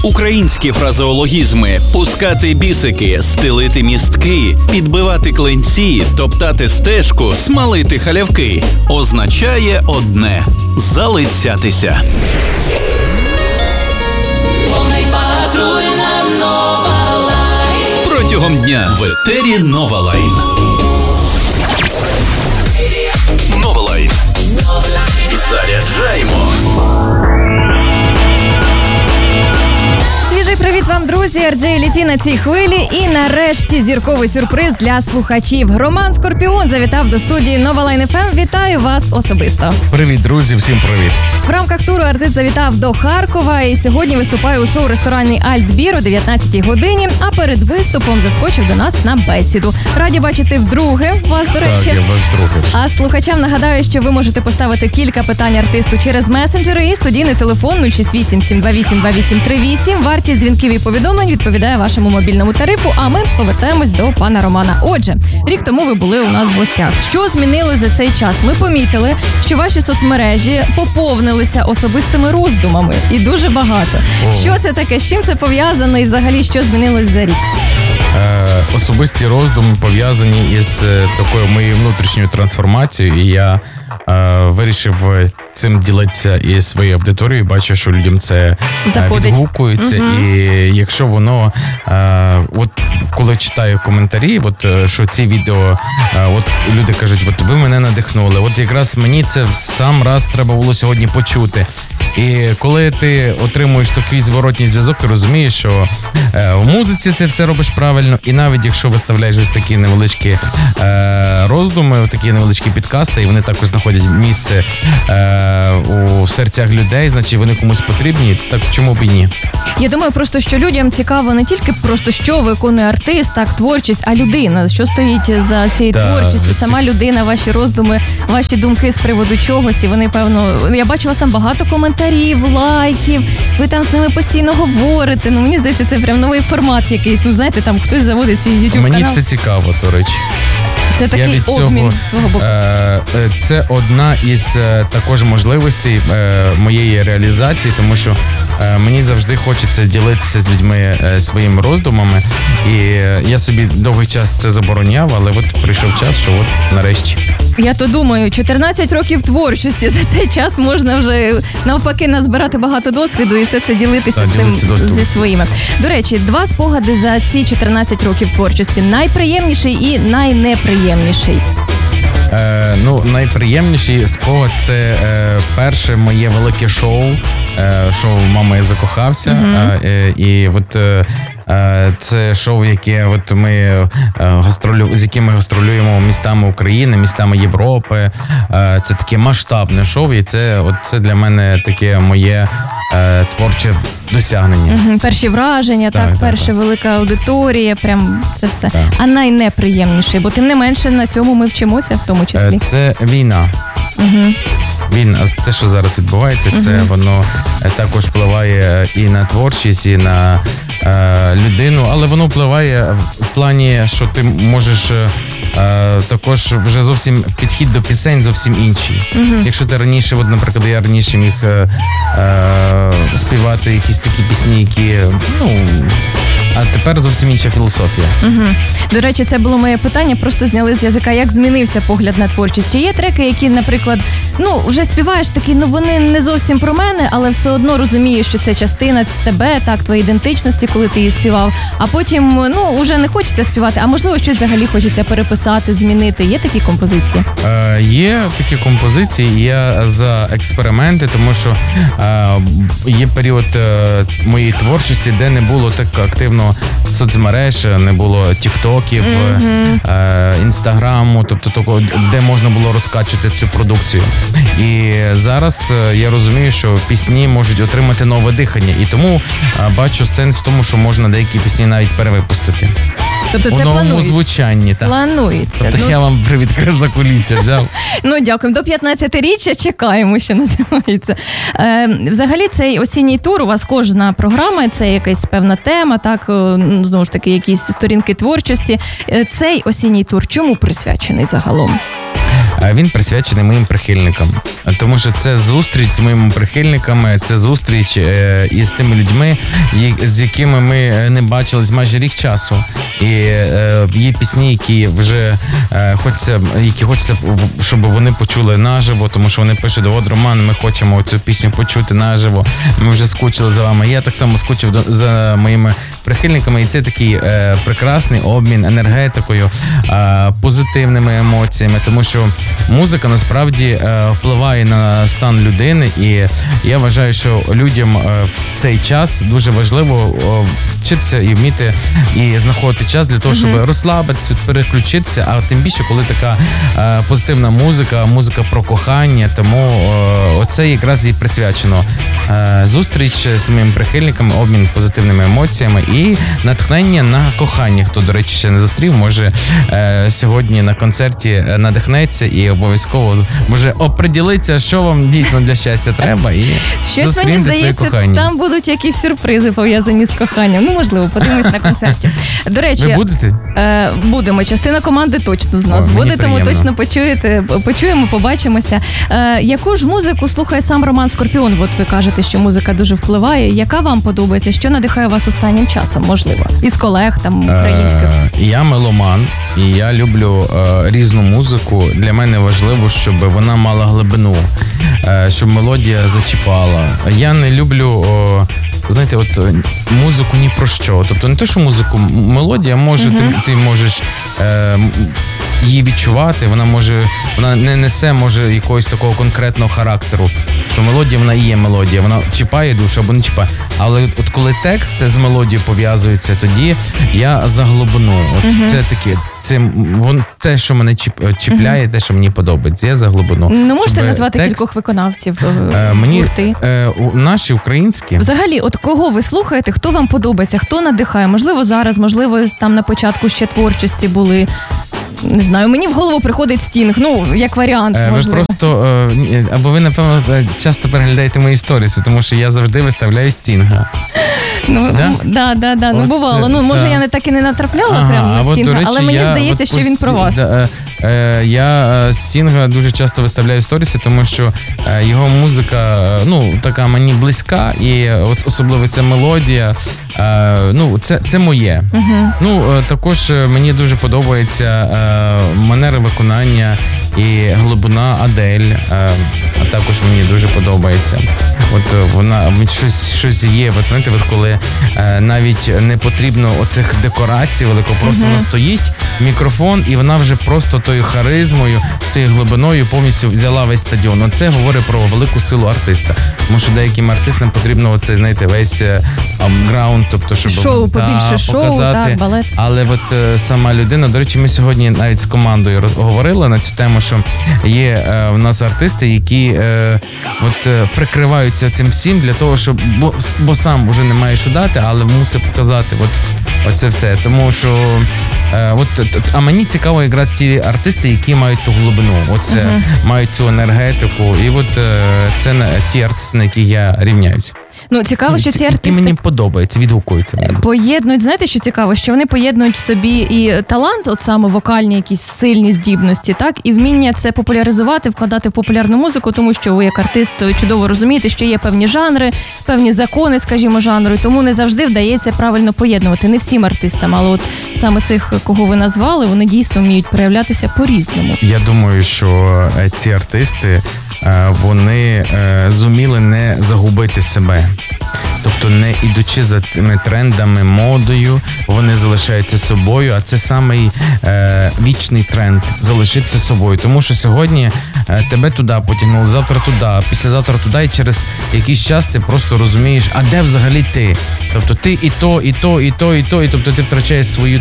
Українські фразеологізми, пускати бісики, стелити містки, підбивати клинці, топтати стежку, смалити халявки означає одне – залицятися. Повний патруль на Нова Лайн. Протягом дня в етері Нова Лайн. Нова Лайн. Заряджаємо. Свіжий привіт вам, друзі! RJ Ліфі на цій хвилі. І нарешті зірковий сюрприз для слухачів. Роман Скорпіон завітав до студії Нова Лайн FM. Вітаю вас особисто. Привіт, друзі, всім привіт. В рамках туру артист завітав до Харкова і сьогодні виступає у шоу-ресторані «Альтбір» о 19-й годині, а перед виступом заскочив до нас на бесіду. Раді бачити вдруге вас, до речі. Так, я вас вдруге. А слухачам нагадаю, що ви можете поставити кілька питань артисту через месенджери і студійний телефон 068-728-2838. Вартість дзвінків і повідомлень відповідає вашому мобільному тарифу, а ми повертаємось до пана Романа. Отже, рік тому ви були у нас в гостях. Що змінилось за цей час? Ми помітили, що ваші соцмережі поповнилися особистими роздумами. І дуже багато. Що це таке? З чим це пов'язано і взагалі що змінилось за рік? Особисті роздуми пов'язані із такою моєю внутрішньою трансформацією, і я вирішив цим ділитися із своєю аудиторією. Бачу, що людям це відгукується. Угу. І якщо воно, от коли читаю коментарі, от що ці відео, от люди кажуть, от ви мене надихнули, от якраз мені це в сам раз треба було сьогодні почути. І коли ти отримуєш такий зворотній зв'язок, ти розумієш, що в музиці ти все робиш правильно, і навіть якщо виставляєш ось такі невеличкі роздуми, такі невеличкі підкасти, і вони також знаходять місце у серцях людей, значить вони комусь потрібні, так чому б і ні? Я думаю просто, що людям цікаво не тільки просто, що виконує артист, так, творчість, а людина, що стоїть за цією творчістю, сама людина, ваші роздуми, ваші думки з приводу чогось, і вони, певно, я бачу, у вас там багато коментарів, лайків, ви там з ними постійно говорите, ну мені здається, це прям новий формат якийсь, ну знаєте, там хтось заводить свій YouTube канал. Мені це цікаво, до речі. Це такий обмін свого боку. Це одна із також можливостей моєї реалізації, тому що мені завжди хочеться ділитися з людьми своїми роздумами. І я собі довгий час це забороняв, але от прийшов час, що от нарешті. Я то думаю, 14 років творчості, за цей час можна вже навпаки назбирати багато досвіду і все це ділитися цим зі своїми. До речі, 2 спогади за ці 14 років творчості. Найприємніший і найнеприємніший. Найприємніший спогад – це перше моє велике шоу «Мама, я закохався». І от це шоу, яке от ми з яким ми гастролюємо містами України, містами Європи. Це таке масштабне шоу, і це для мене таке моє творче досягнення. Перші враження, так, перша велика аудиторія, прям це все. Так. А найнеприємніший, бо тим не менше на цьому ми вчимося, в тому числі. Це війна. Війна, те, що зараз відбувається, це воно також впливає і на творчість, і на людину, але воно впливає в плані, що ти можеш також вже зовсім підхід до пісень зовсім інший. Якщо ти раніше, от, наприклад, я раніше міг співати якісь такі пісні, які, а тепер зовсім інша філософія. До речі, це було моє питання, просто зняли з язика, як змінився погляд на творчість. Чи є треки, які, наприклад, вже співаєш такі, вони не зовсім про мене, але все одно розумієш, що це частина тебе, так, твоєї ідентичності, коли ти її співав, а потім, вже не хочеться співати, а можливо, щось взагалі хочеться переписати, змінити. Є такі композиції? Є такі композиції, я за експерименти, тому що є період моєї творчості, де не було так активно соцмереж, не було тіктоків, інстаграму, тобто такого, де можна було розкачувати цю продукцію. І зараз я розумію, що пісні можуть отримати нове дихання, і тому бачу сенс в тому, що можна деякі пісні навіть перевипустити. Тобто це у новому планується? Звучанні, так. Планується. Тобто я вам привідкрив закулісся, взяв. Дякую. До 15-річчя чекаємо, що називається. Взагалі, цей осінній тур, у вас кожна програма, це якась певна тема, так, знову ж таки, якісь сторінки творчості. Цей осінній тур чому присвячений загалом? він присвячений моїм прихильникам. Тому що це зустріч з моїми прихильниками, це зустріч із тими людьми, з якими ми не бачились майже рік часу. І є пісні, які вже хочеться, щоб вони почули наживо, тому що вони пишуть: от, Роман, ми хочемо цю пісню почути наживо, ми вже скучили за вами. Я так само скучив за моїми прихильниками, і це такий прекрасний обмін енергетикою, позитивними емоціями, тому що музика насправді впливає на стан людини, і я вважаю, що людям в цей час дуже важливо вчитися і вміти і знаходити час для того, щоб розслабитися, переключитися, а тим більше, коли така позитивна музика про кохання, тому оце якраз і присвячено зустріч з моїми прихильниками, обмін позитивними емоціями і натхнення на кохання. Хто, до речі, ще не зустрів, може сьогодні на концерті надихнеться і обов'язково може оприділитися, що вам дійсно для щастя треба, і зустрінете своє кохання. Там будуть якісь сюрпризи пов'язані з коханням. Ну, можливо, подивимось на концерті. До речі, ви будете? Будемо. Частина команди точно з нас буде, тому точно почуємо, побачимося. Яку ж музику слухає сам Роман Скорпіон? От ви кажете, що музика дуже впливає. Яка вам подобається? Що надихає вас останнім часом, можливо? Із колег там українських? Я меломан, і я люблю різну музику. Для мене важливо, щоб вона мала глибину, щоб мелодія зачіпала. Я не люблю, знаєте, от музику ні про що. Тобто не те, що музику, мелодія може, ти можеш її відчувати, вона не несе, може, якогось такого конкретного характеру. То мелодія, вона і є мелодія, вона чіпає душу або не чіпає. Але от коли текст з мелодією пов'язується, тоді я за глибину. От це таке, те, що мене чіпляє, те, що мені подобається. Я за глибину. Ну, можете назвати кількох виконавців, гурти? Наші українські. Взагалі, от кого ви слухаєте, хто вам подобається, хто надихає? Можливо, зараз, можливо, там на початку ще творчості були. Не знаю, мені в голову приходить Стінг, як варіант, можливо. Ви просто, або ви, напевно, часто переглядаєте мої сторіси, тому що я завжди виставляю Стінга. Да. Бувало. Може, я так і не натрапляла прямо на Стінга, але мені здається, що він про вас. Я Стінга дуже часто виставляю сторіси, тому що його музика, така мені близька, і особливо ця мелодія, це моє. Також мені дуже подобається манера виконання і глибина Адель, а також мені дуже подобається. От вона щось є, знаєте, коли навіть не потрібно оцих декорацій великого, просто вона стоїть, мікрофон, і вона вже просто тою харизмою, цією глибиною повністю взяла весь стадіон. Оце говорить про велику силу артиста. Тому що деяким артистам потрібно оце, знаєте, весь граунд, тобто, щоб побільше показати. Так, балет. Але от сама людина, до речі, ми сьогодні навіть з командою говорили на цю тему, що є в нас артисти, які прикриваються цим всім для того, щоб, бо сам вже не має що дати, але мусить показати оце все. Тому що а мені цікаво якраз ті артисти, які мають ту глибину, мають цю енергетику, і це ті артисти, на які я рівняюся. Цікаво, що ці артисти... Які мені подобаються, відгукуються. Поєднують, знаєте, що цікаво? Що вони поєднують в собі і талант, от саме вокальні якісь сильні здібності, так? І вміння це популяризувати, вкладати в популярну музику, тому що ви як артист чудово розумієте, що є певні жанри, певні закони, скажімо, жанру, і тому не завжди вдається правильно поєднувати. Не всім артистам, але от саме цих, кого ви назвали, вони дійсно вміють проявлятися по-різному. Я думаю, що ці артисти, вони зуміли не загубити себе. Тобто не ідучи за тими трендами, модою, вони залишаються собою, а це самий вічний тренд – залишитися собою. Тому що сьогодні тебе туди потягнули, завтра туди, післязавтра туди, і через якийсь час ти просто розумієш, а де взагалі ти? Тобто ти і тобто ти втрачаєш свою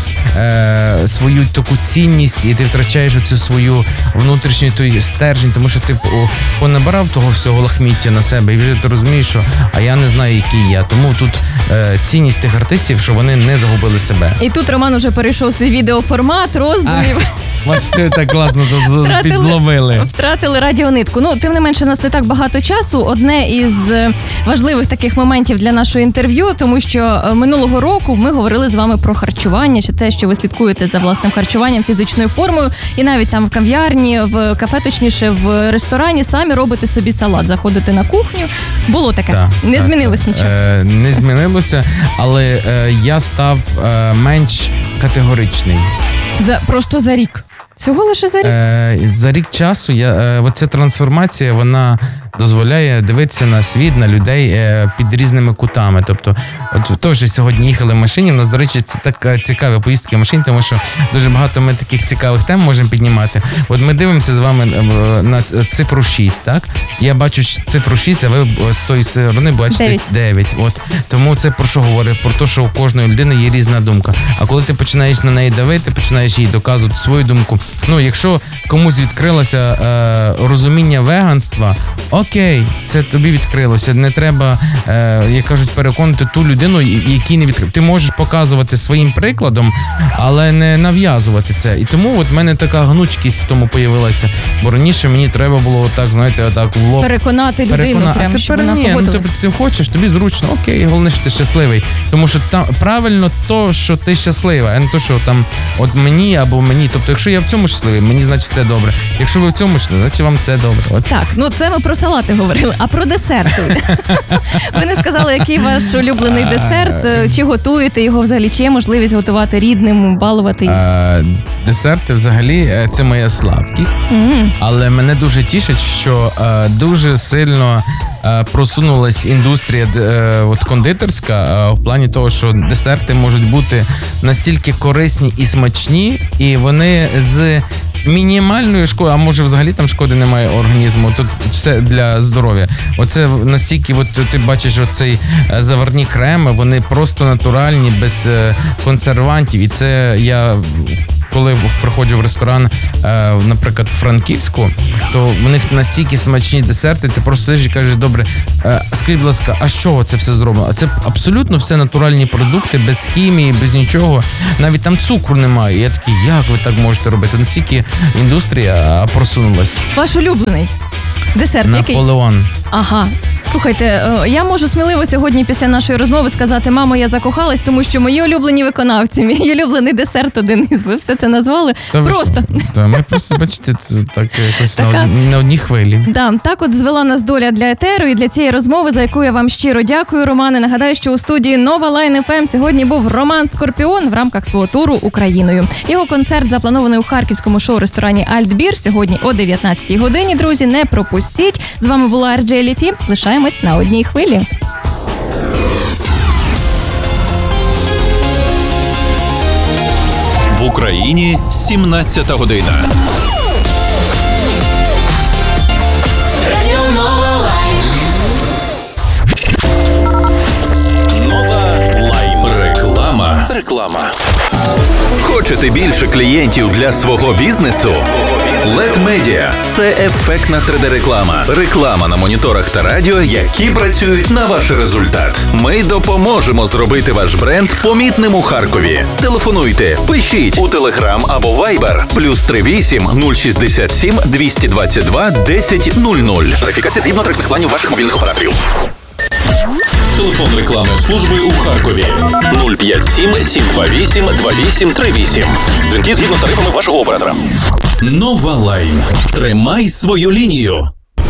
таку цінність, і ти втрачаєш оцю свою внутрішню той стержень, тому що ти понабирав того всього лахміття на себе, і вже ти розумієш, що а я не знаю, який я. Тому тут цінність тих артистів, що вони не загубили себе. І тут Роман уже перейшов свій відеоформат роздумів. Бачите, так класно тут підловили. Втратили радіонитку. Ну, тим не менше, у нас не так багато часу. Одне із важливих таких моментів для нашого інтерв'ю, тому що минулого року ми говорили з вами про харчування, чи те, що ви слідкуєте за власним харчуванням, фізичною формою, і навіть там в кав'ярні, в кафе, точніше, в ресторані самі робите собі салат, заходите на кухню. Було таке? Не змінилось нічого? Не змінилося, але я став менш категоричний. Просто за рік? Всього лише за рік? За рік часу оця трансформація, вона дозволяє дивитися на світ, на людей під різними кутами. Тобто, от теж сьогодні їхали в машині, у нас, до речі, це така цікава поїздка в машині, тому що дуже багато ми таких цікавих тем можемо піднімати. От ми дивимося з вами на цифру 6, так? Я бачу цифру 6, а ви з тої сторони бачите 9. От. Тому це про що говорить? Про те, що у кожної людини є різна думка. А коли ти починаєш на неї давити, починаєш їй доказувати свою думку. Ну, якщо комусь відкрилося розуміння веганства, окей, це тобі відкрилося. Не треба, як кажуть, переконати ту людину, якій не відкрив. Ти можеш показувати своїм прикладом, але не нав'язувати це. І тому от в мене така гнучкість в тому появилася. Бо раніше мені треба було отак, знаєте, отак в лоб. Переконати людину прямо, щоб вона погодилась. Ти хочеш, тобі зручно, окей, головне, що ти щасливий. Тому що там правильно то, що ти щаслива, а не то, що там от мені або мені. Тобто, якщо я в цьому щасливий, мені, значить, це добре. Якщо ви в цьому щасливі, значить, вам це добре. От. Так, ну це ми про салати говорили, а про десерти. Ви не сказали, який ваш улюблений десерт, чи готуєте його взагалі, чи є можливість готувати рідним, балувати їх? Десерти взагалі це моя слабкість, але мене дуже тішить, що дуже сильно просунулась індустрія кондитерська в плані того, що десерти можуть бути настільки корисні і смачні, і вони з мінімальною шкодою, а може взагалі там шкоди немає організму, тут все для здоров'я. Оце настільки, ти бачиш оцей заварні креми, вони просто натуральні, без консервантів, і це я... Коли приходжу в ресторан, наприклад, в Франківську, то в них настільки смачні десерти, ти просто сидиш і кажеш, добре, скажіть, будь ласка, а з чого це все зроблено? А це абсолютно все натуральні продукти, без хімії, без нічого. Навіть там цукру немає. І я такий, як ви так можете робити? Настільки індустрія просунулась. Ваш улюблений десерт який? Наполеон. Ага. Слухайте, я можу сміливо сьогодні після нашої розмови сказати, мамо, я закохалась, тому що мої улюблені виконавці, мій улюблений десерт один із. Ви все це назвали? Просто. Ми просто, бачите, це так якось на одній хвилі. Да, так от звела нас доля для етеру і для цієї розмови, за яку я вам щиро дякую, Романе. Нагадаю, що у студії Нова Лайн FM сьогодні був Роман Скорпіон в рамках свого туру Україною. Його концерт запланований у харківському шоу-ресторані «Альтбір» сьогодні о 19-й годині. Друзі, не пропустіть. З вами була RJ Ліфі. Лишаємось на одній хвилі. В Україні 17 година. Радіо Нова Лайн. Нова Лайн. Реклама. Хочете більше клієнтів для свого бізнесу? LED Media – це ефектна 3D-реклама. Реклама на моніторах та радіо, які працюють на ваш результат. Ми допоможемо зробити ваш бренд помітним у Харкові. Телефонуйте, пишіть у Telegram або Viber +38 067 222 1000. Тарифікація згідно тарифних планів ваших мобільних операторів. Телефон рекламної служби у Харкові 057 728 2838. Дзвінки згідно з тарифами вашого оператора. Нова Лайн. Тримай свою лінію.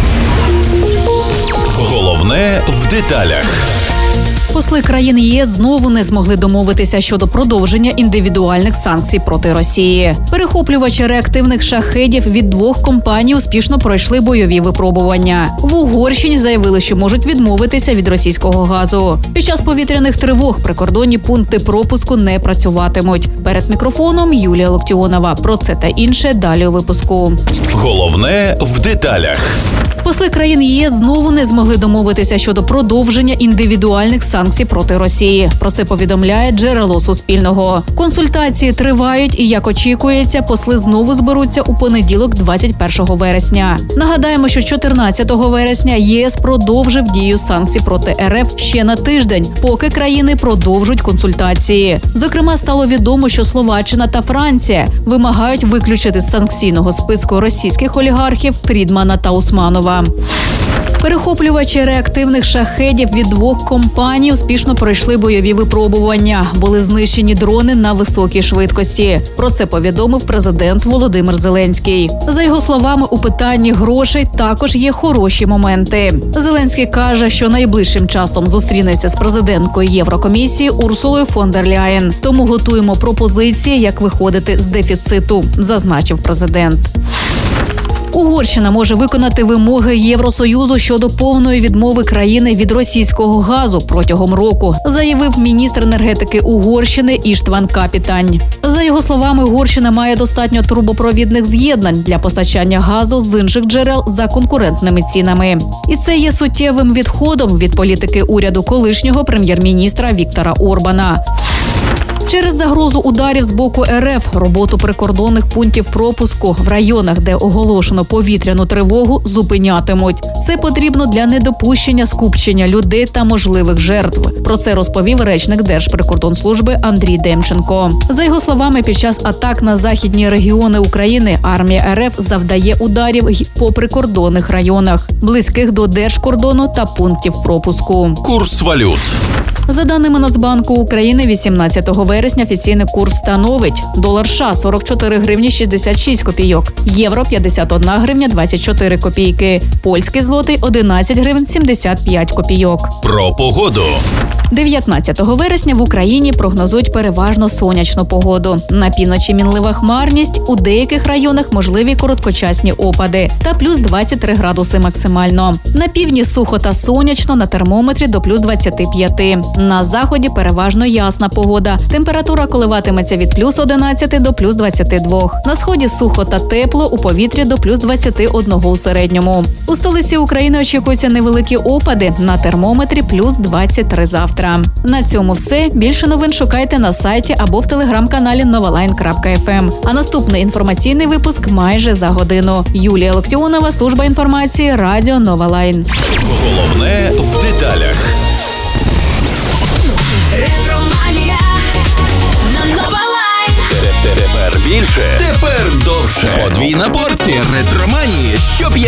Головне в деталях. Посли країн ЄС знову не змогли домовитися щодо продовження індивідуальних санкцій проти Росії. Перехоплювачі реактивних шахедів від двох компаній успішно пройшли бойові випробування. В Угорщині заявили, що можуть відмовитися від російського газу. Під час повітряних тривог прикордонні пункти пропуску не працюватимуть. Перед мікрофоном Юлія Локтіонова. Про це та інше далі у випуску. Головне в деталях. Посли країн ЄС знову не змогли домовитися щодо продовження індивідуальних санкцій санкцій проти Росії. Про це повідомляє джерело Суспільного. Консультації тривають і, як очікується, посли знову зберуться у понеділок, 21 вересня. Нагадаємо, що 14 вересня ЄС продовжив дію санкцій проти РФ ще на тиждень, поки країни продовжують консультації. Зокрема, стало відомо, що Словаччина та Франція вимагають виключити з санкційного списку російських олігархів Фрідмана та Усманова. Перехоплювачі реактивних шахедів від 2 компаній успішно пройшли бойові випробування. Були знищені дрони на високій швидкості. Про це повідомив президент Володимир Зеленський. За його словами, у питанні грошей також є хороші моменти. Зеленський каже, що найближчим часом зустрінеться з президенткою Єврокомісії Урсулою фон дер Ляєн. Тому готуємо пропозиції, як виходити з дефіциту, зазначив президент. Угорщина може виконати вимоги Євросоюзу щодо повної відмови країни від російського газу протягом року, заявив міністр енергетики Угорщини Іштван Капітань. За його словами, Угорщина має достатньо трубопровідних з'єднань для постачання газу з інших джерел за конкурентними цінами. І це є суттєвим відходом від політики уряду колишнього прем'єр-міністра Віктора Орбана. Через загрозу ударів з боку РФ роботу прикордонних пунктів пропуску в районах, де оголошено повітряну тривогу, зупинятимуть. Це потрібно для недопущення скупчення людей та можливих жертв. Про це розповів речник Держприкордонслужби Андрій Демченко. За його словами, під час атак на західні регіони України армія РФ завдає ударів по прикордонних районах, близьких до держкордону та пунктів пропуску. Курс валют. За даними Нацбанку України, 18 вересня офіційний курс становить: долар США – 44 гривні 66 копійок, євро – 51 гривня 24 копійки, польський злотий – 11 гривень 75 копійок. Про погоду. 19 вересня в Україні прогнозують переважно сонячну погоду. На півночі мінлива хмарність, у деяких районах можливі короткочасні опади та плюс 23 градуси максимально. На півдні сухо та сонячно, на термометрі до плюс 25. На заході переважно ясна погода. Температура коливатиметься від плюс 11 до плюс 22. На сході сухо та тепло, у повітрі до плюс 21 у середньому. У столиці України очікуються невеликі опади, на термометрі плюс 23 завтра. На цьому все. Більше новин шукайте на сайті або в телеграм-каналі novaline.fm. А наступний інформаційний випуск майже за годину. Юлія Локтіонова, служба інформації, радіо Новалайн. Головне в деталях. Ретроманія на Новалайн. Тепер більше, тепер довше. Подвійна порція ретроманії щоп'ятниці.